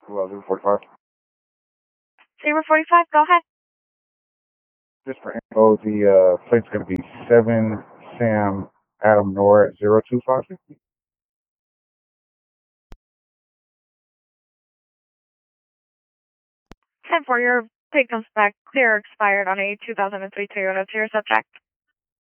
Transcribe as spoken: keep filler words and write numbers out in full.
Well, zero forty-five. zero forty-five, go ahead. Just for info, the uh, plate's going to be seven Sam Adam Nor zero two five. ten four, your plate comes back clear, expired on a two thousand three Toyota. To your subject.